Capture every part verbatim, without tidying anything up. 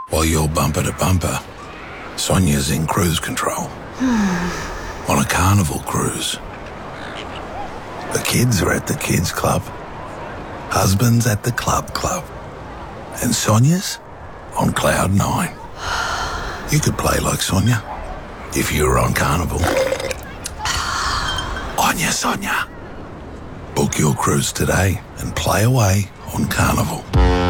While you're bumper to bumper, Sonia's in cruise control. On a Carnival cruise. The kids are at the kids club. Husband's at the club club. And Sonia's on cloud nine. You could play like Sonia if you were on Carnival. Onya Sonia. Book your cruise today and play away on Carnival.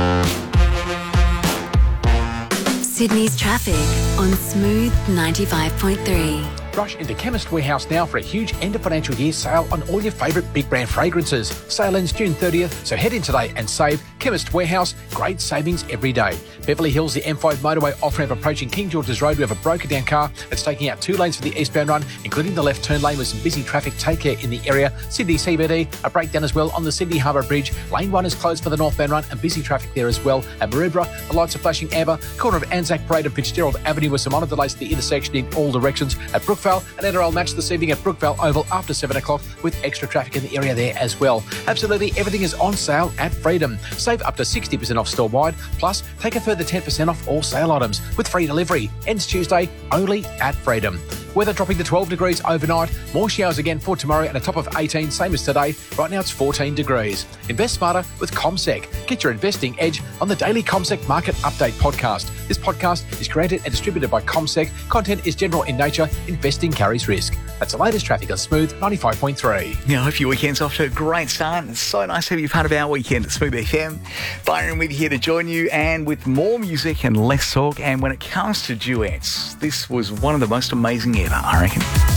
Sydney's traffic on Smooth ninety-five point three. Rush into Chemist Warehouse now for a huge end of financial year sale on all your favourite big brand fragrances. Sale ends June thirtieth, so head in today and save. Chemist Warehouse, great savings every day. Beverly Hills, the M five motorway off-ramp approaching King George's Road. We have a broken down car that's taking out two lanes for the eastbound run, including the left turn lane with some busy traffic. Take care in the area. Sydney C B D, a breakdown as well on the Sydney Harbour Bridge. Lane one is closed for the northbound run and busy traffic there as well. At Maroubra, the lights are flashing amber. Corner of Anzac Parade and Fitzgerald Avenue with some minor delays at the intersection in all directions. At Brookvale, an N R L match this evening at Brookvale Oval after seven o'clock with extra traffic in the area there as well. Absolutely everything is on sale at Freedom. Save up to sixty percent off store-wide, plus take a further ten percent off all sale items with free delivery. Ends Tuesday only at Freedom. Weather dropping to twelve degrees overnight. More showers again for tomorrow and a top of eighteen, same as today. Right now it's fourteen degrees. Invest smarter with CommSec. Get your investing edge on the daily CommSec Market Update podcast. This podcast is created and distributed by CommSec. Content is general in nature. Investing carries risk. That's the latest traffic on Smooth ninety-five point three. Yeah, I hope your weekend's off to a great start. It's so nice to have you part of our weekend at Smooth F M. Byron with you here to join you and with more music and less talk. And when it comes to duets, this was one of the most amazing ever, I reckon.